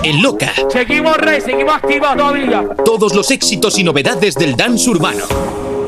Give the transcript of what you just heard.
en Loca. Seguimos, Rey, seguimos activos todavía. Todos los éxitos y novedades del dance urbano.